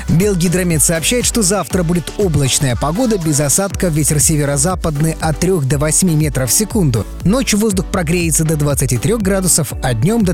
Белгидромет сообщает, что завтра будет облачная погода, без осадков, ветер северо-западный от 3 до 8 метров в секунду. Ночью воздух прогреется до 23 градусов, а днем до